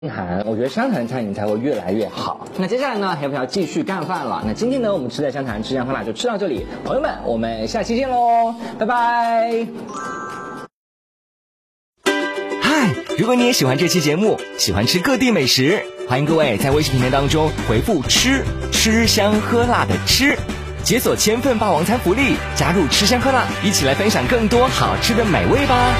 韩，我觉得湘潭餐饮才会越来越好。那接下来呢，黑朋要继续干饭了。那今天呢，我们吃在湘潭吃香喝辣就吃到这里，朋友们，我们下期见喽，拜拜。 嗨，如果你也喜欢这期节目，喜欢吃各地美食，欢迎各位在微信平台当中回复吃香喝辣的吃，解锁1000份霸王餐福利，加入吃香喝辣，一起来分享更多好吃的美味吧。